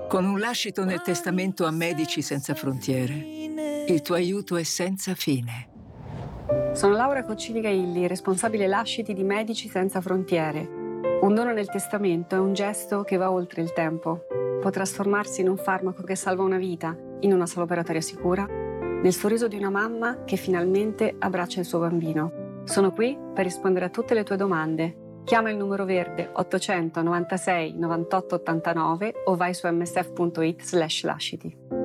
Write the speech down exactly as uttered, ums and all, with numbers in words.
Con un lascito nel testamento a Medici Senza Frontiere, il tuo aiuto è senza fine. Sono Laura Coccini Illy, responsabile lasciti di Medici Senza Frontiere. Un dono nel testamento è un gesto che va oltre il tempo. Può trasformarsi in un farmaco che salva una vita, in una sala operatoria sicura, nel sorriso di una mamma che finalmente abbraccia il suo bambino. Sono qui per rispondere a tutte le tue domande. Chiama il numero verde ottocentonovantasei novantotto ottantanove o vai su m s f punto i t slash lasciti.